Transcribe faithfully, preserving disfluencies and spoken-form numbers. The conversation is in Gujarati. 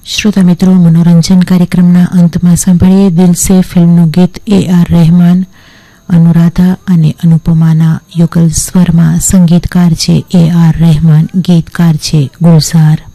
શ્રોતા મિત્રો, મનોરંજન કાર્યક્રમના અંતમાં સાંભળીએ દિલ સે ફિલ્મનું ગીત. એ આર રહેમાન, અનુરાધા અને અનુપમાના યુગલ સ્વરમાં. સંગીતકાર છે એ આર રહેમાન, ગીતકાર છે ગુલઝાર.